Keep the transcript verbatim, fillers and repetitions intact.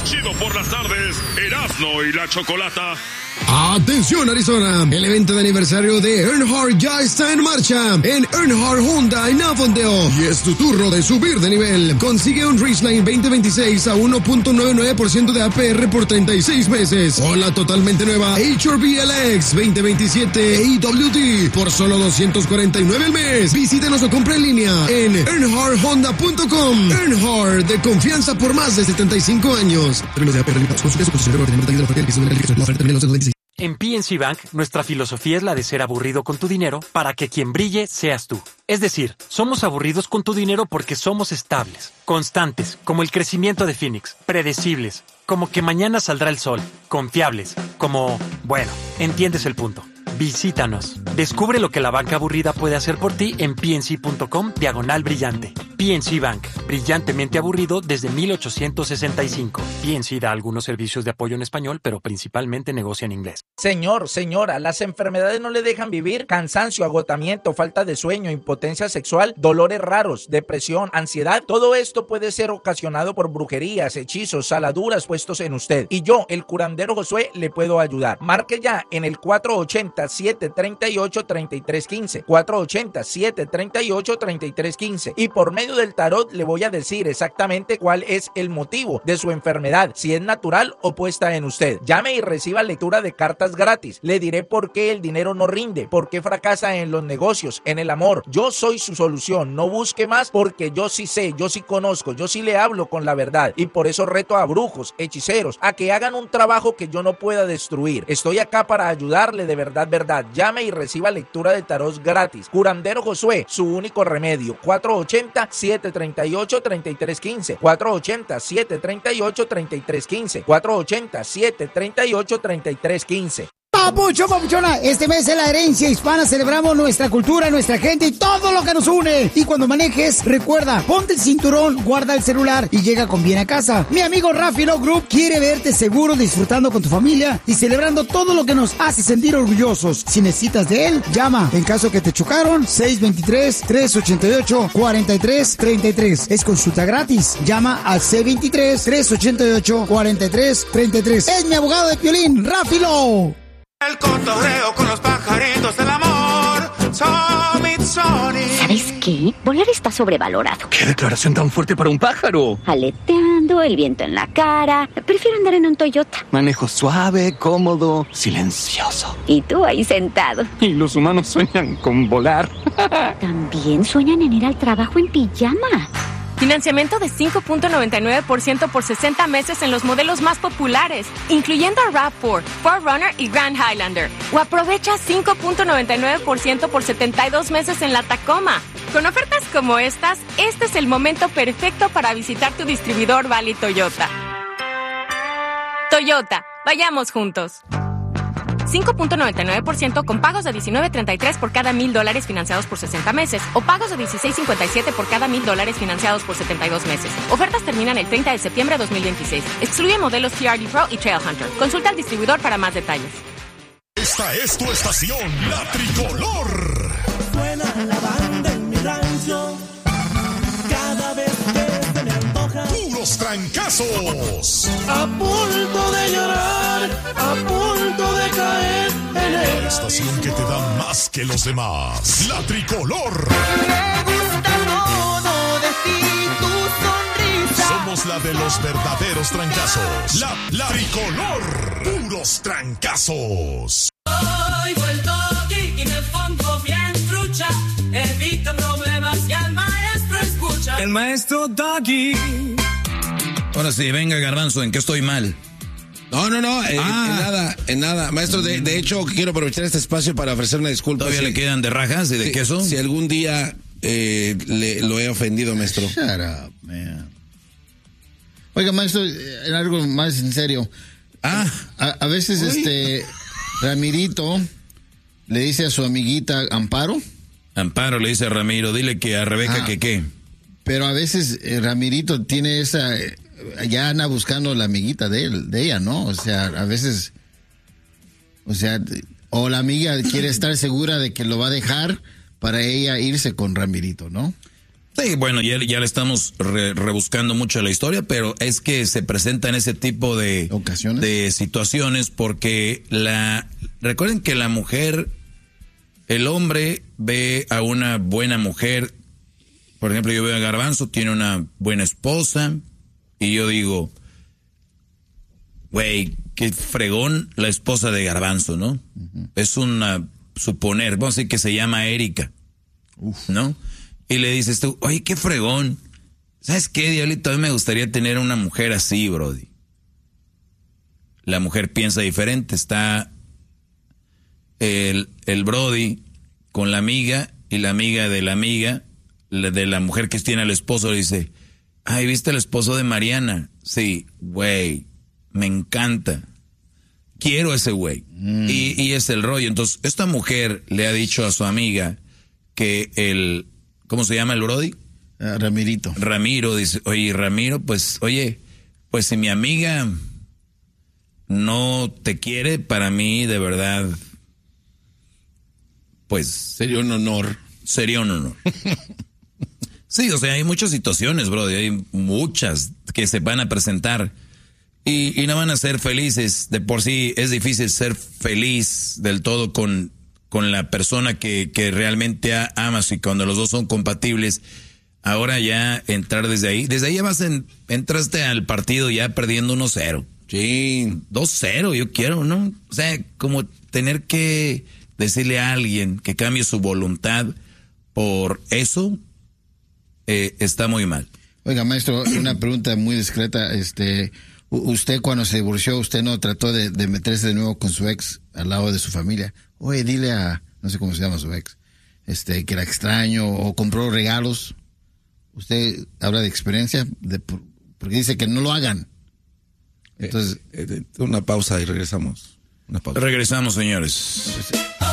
más chido por las tardes, Erasmo y la Chocolata. ¡Atención, Arizona! El evento de aniversario de Earnhardt ya está en marcha en Earnhardt Honda en Avondale. Y es tu turno de subir de nivel. Consigue un Ridgeline veinte veintiséis a uno punto noventa y nueve por ciento de A P R por treinta y seis meses. O la totalmente nueva H R V L X veinte veintisiete A W D por solo doscientos cuarenta y nueve al mes. Visítenos o compra en línea en earnhardt honda punto com. Earnhardt, de confianza por más de setenta y cinco años. Términos de A P R limitados. Consulte su concesionario de detalles de la oferta y descripción de la liquidación. La oferta termina en los veintiséis. En P N C Bank, nuestra filosofía es la de ser aburrido con tu dinero para que quien brille seas tú. Es decir, somos aburridos con tu dinero porque somos estables, constantes, como el crecimiento de Phoenix, predecibles, como que mañana saldrá el sol, confiables, como... bueno, entiendes el punto. Visítanos. Descubre lo que la banca aburrida puede hacer por ti en pnc.com diagonal brillante. P N C Bank, brillantemente aburrido desde mil ochocientos sesenta y cinco. P N C da algunos servicios de apoyo en español, pero principalmente negocia en inglés. Señor, señora, las enfermedades no le dejan vivir. Cansancio, agotamiento, falta de sueño, impotencia sexual, dolores raros, depresión, ansiedad. Todo esto puede ser ocasionado por brujerías, hechizos, saladuras puestos en usted. Y yo, el curandero Josué, le puedo ayudar. Marque ya en el cuatro ochenta, siete treinta y ocho, treinta y tres quince. cuatro ochenta, siete treinta y ocho, treinta y tres quince. Y por medio del tarot le voy a decir exactamente cuál es el motivo de su enfermedad, si es natural o puesta en usted. Llame y reciba lectura de cartas gratis. Le diré por qué el dinero no rinde, por qué fracasa en los negocios, en el amor. Yo soy su solución. No busque más porque yo sí sé, yo sí conozco, yo sí le hablo con la verdad. Y por eso reto a brujos, hechiceros, a que hagan un trabajo que yo no pueda destruir. Estoy acá para ayudarle de verdad, verdad. Llame y reciba lectura de tarot gratis. Curandero Josué, su único remedio. cuatro ochenta, siete treinta y ocho, treinta y tres quince. cuatro ochenta, siete treinta y ocho, treinta y tres quince. cuatro ochenta, siete treinta y ocho, treinta y tres quince. Papucho, papuchona, este mes de la herencia hispana celebramos nuestra cultura, nuestra gente y todo lo que nos une. Y cuando manejes, recuerda, ponte el cinturón, guarda el celular y llega con bien a casa. Mi amigo Rafi Law Group quiere verte seguro, disfrutando con tu familia y celebrando todo lo que nos hace sentir orgullosos. Si necesitas de él, llama. En caso que te chocaron, seis dos tres, tres ocho ocho, cuatro tres tres tres. Es consulta gratis. Llama al seis dos tres, tres ocho ocho, cuatro tres tres tres. Es mi abogado de Piolín, Rafi Law. El cotorreo con los pajaritos del amor. ¿Sabes qué? Volar está sobrevalorado. ¿Qué declaración tan fuerte para un pájaro? Aleteando, el viento en la cara. Prefiero andar en un Toyota. Manejo suave, cómodo, silencioso. Y tú ahí sentado. Y los humanos sueñan con volar. También sueñan en ir al trabajo en pijama. Financiamiento de cinco punto noventa y nueve por ciento por sesenta meses en los modelos más populares, incluyendo RAV cuatro, cuatro Runner y Grand Highlander. O aprovecha cinco punto noventa y nueve por ciento por setenta y dos meses en la Tacoma. Con ofertas como estas, este es el momento perfecto para visitar tu distribuidor Valley Toyota. Toyota, vayamos juntos. cinco punto noventa y nueve por ciento con pagos de diecinueve treinta y tres por cada mil dólares financiados por sesenta meses o pagos de dieciséis cincuenta y siete por cada mil dólares financiados por setenta y dos meses. Ofertas terminan el treinta de septiembre de dos mil veintiséis. Excluye modelos T R D Pro y Trail Hunter. Consulta al distribuidor para más detalles. Esta es tu estación, La Tricolor. Suena la banda en mi rancho. Cada vez que se me antoja. Puros trancazos. A punto de llorar, a punto de caer en el... La estación que te da más que los demás. La Tricolor. Me gusta todo de ti, tu sonrisa. Somos la de los verdaderos trancazos. La, la Tricolor. Puros trancazos. Hoy vuelto aquí y me pongo bien trucha. Evito problemas y al maestro escucha. El maestro Doggy. Ahora sí, venga, Garbanzo, ¿en qué estoy mal? No, no, no, eh, ah. en nada, en nada. Maestro, de, de hecho, quiero aprovechar este espacio para ofrecer una disculpa. ¿Todavía si, le quedan de rajas y de si, queso? Si algún día eh, le, lo he ofendido, maestro. Shut up, man. Oiga, maestro, en algo más en serio. Ah. A, a veces, Uy. este, Ramirito le dice a su amiguita Amparo. Amparo le dice a Ramiro, dile que a Rebeca ah, que qué. Pero a veces eh, Ramirito tiene esa... Eh, ya anda buscando la amiguita de él, de ella, ¿no? O sea, a veces, o sea, o la amiga quiere estar segura de que lo va a dejar para ella irse con Ramirito, ¿no? Sí, bueno, ya, ya le estamos re, rebuscando mucho la historia, pero es que se presentan ese tipo de ocasiones, de situaciones, porque la recuerden que la mujer, el hombre ve a una buena mujer, por ejemplo, yo veo a Garbanzo, tiene una buena esposa, y yo digo, güey, qué fregón la esposa de Garbanzo, ¿no? Uh-huh. Es una, suponer, vamos a decir que se llama Erika, Uf. ¿no? Y le dices tú, oye, qué fregón. ¿Sabes qué, diablito? A mí me gustaría tener una mujer así, brody. La mujer piensa diferente. Está el, el brody con la amiga y la amiga de la amiga, la de la mujer que tiene al esposo, le dice, ay, ¿viste el esposo de Mariana? Sí, güey, me encanta. Quiero ese güey. Mm. Y, y es el rollo. Entonces, esta mujer le ha dicho a su amiga que el... ¿Cómo se llama el brody? Uh, Ramirito. Ramiro, dice, oye, Ramiro, pues, oye, pues si mi amiga no te quiere, para mí, de verdad, pues... Sería un honor. Sería un honor. Sí, o sea, hay muchas situaciones, brody, hay muchas que se van a presentar y, y no van a ser felices. De por sí es difícil ser feliz del todo con... con la persona que, que realmente amas, y cuando los dos son compatibles, ahora ya entrar desde ahí, desde ahí ya vas en, entraste al partido ya perdiendo uno cero. Sí, dos cero yo quiero, ¿no? O sea, como tener que decirle a alguien que cambie su voluntad por eso, eh, está muy mal. Oiga, maestro, una pregunta muy discreta, este, usted cuando se divorció, usted no trató de, de meterse de nuevo con su ex al lado de su familia. Oye, dile a, no sé cómo se llama su ex, este, que era extraño, o compró regalos. Usted habla de experiencia, de, porque dice que no lo hagan. Entonces, eh, eh, una pausa y regresamos. Una pausa. Regresamos, señores.